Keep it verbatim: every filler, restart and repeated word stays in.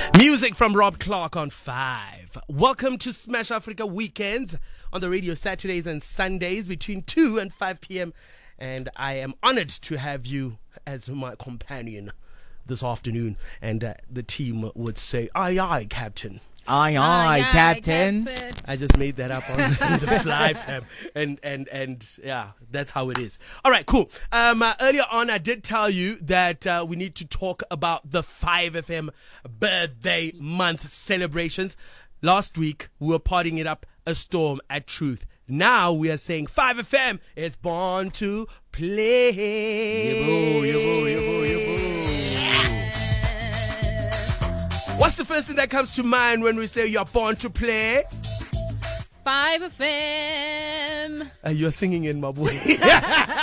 Music from Rob Clark on five. Welcome to Smash Africa Weekends on the radio Saturdays and Sundays between two and five p.m. And I am honored to have you as my companion this afternoon. And uh, the team would say, aye, aye, Captain. Aye, aye, aye Captain. Captain. I just made that up on the fly, fam. And, and, and yeah, that's how it is. All right, cool. Um, uh, earlier on, I did tell you that uh, we need to talk about the five F M birthday month celebrations. Last week, we were partying it up a storm at Truth. Now we are saying five F M is born to play. Yebo, yebo, yebo, yebo. What's the first thing that comes to mind when we say you're born to play? five F M. Uh, you're singing in my boy.